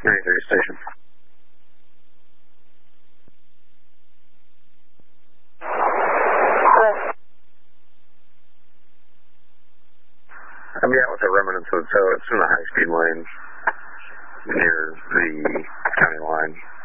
93 station. Yeah, with the remnants of it, so it's in the high-speed lane near the county line.